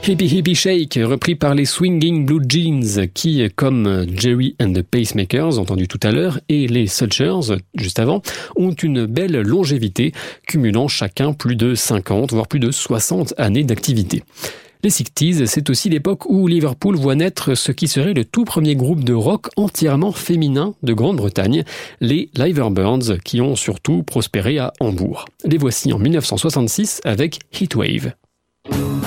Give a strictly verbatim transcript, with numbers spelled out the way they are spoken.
Hippie Hippie Shake, repris par les Swinging Blue Jeans, qui, comme Jerry and the Pacemakers, entendu tout à l'heure, et les Searchers, juste avant, ont une belle longévité, cumulant chacun plus de cinquante, voire plus de soixante années d'activité. Les sixties, c'est aussi l'époque où Liverpool voit naître ce qui serait le tout premier groupe de rock entièrement féminin de Grande-Bretagne, les Liverbirds, qui ont surtout prospéré à Hambourg. Les voici en dix-neuf cent soixante-six avec Heatwave.